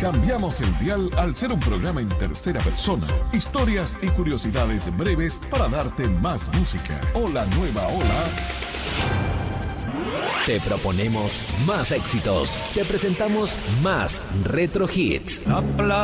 Cambiamos el dial al ser un programa en tercera persona. Historias y curiosidades breves para darte más música. Hola Nueva Ola. Te proponemos más éxitos. Te presentamos más Retro Hits.